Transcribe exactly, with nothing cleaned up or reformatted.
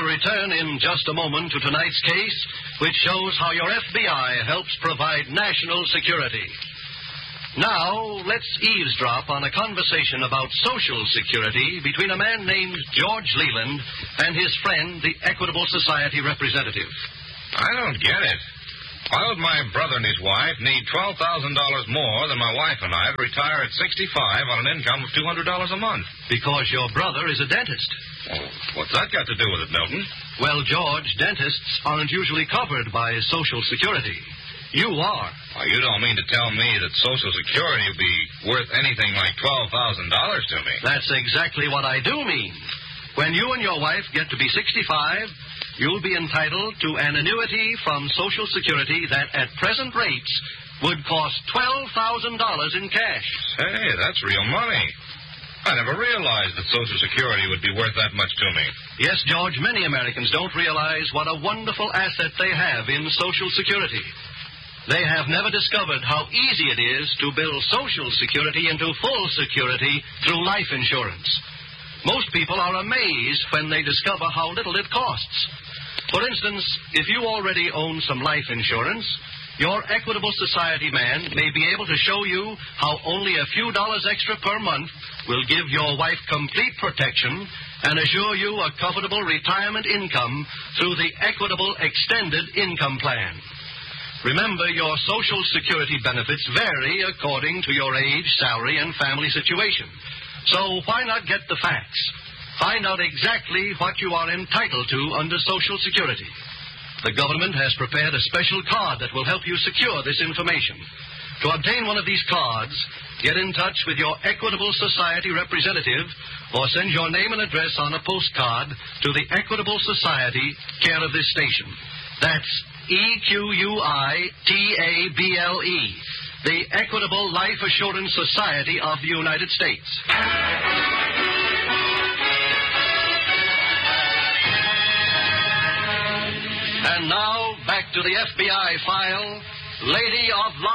return in just a moment to tonight's case, which shows how your F B I helps provide national security. Now, let's eavesdrop on a conversation about Social Security between a man named George Leland and his friend, the Equitable Society representative. I don't get it. Why would my brother and his wife need twelve thousand dollars more than my wife and I to retire at sixty-five on an income of two hundred dollars a month? Because your brother is a dentist. Oh, what's that got to do with it, Milton? Well, George, dentists aren't usually covered by Social Security. You are. Well, you don't mean to tell me that Social Security will be worth anything like twelve thousand dollars to me. That's exactly what I do mean. When you and your wife get to be sixty-five, you'll be entitled to an annuity from Social Security that, at present rates, would cost twelve thousand dollars in cash. Hey, that's real money. I never realized that Social Security would be worth that much to me. Yes, George, many Americans don't realize what a wonderful asset they have in Social Security. They have never discovered how easy it is to build Social Security into full security through life insurance. Most people are amazed when they discover how little it costs. For instance, if you already own some life insurance, your Equitable Society man may be able to show you how only a few dollars extra per month will give your wife complete protection and assure you a comfortable retirement income through the Equitable Extended Income Plan. Remember, your Social Security benefits vary according to your age, salary, and family situation. So why not get the facts? Find out exactly what you are entitled to under Social Security. The government has prepared a special card that will help you secure this information. To obtain one of these cards, get in touch with your Equitable Society representative or send your name and address on a postcard to the Equitable Society, care of this station. That's E Q U I T A B L E, the Equitable Life Assurance Society of the United States. And now, back to the F B I file, Lady of Life.